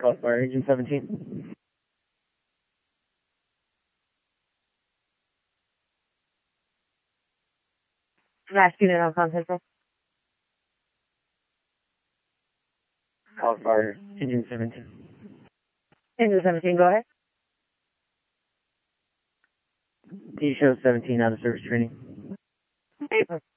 Call fire engine 17. Last unit on Central. Call fire engine 17. Engine 17, go ahead. D show 17 out of service training. Paper.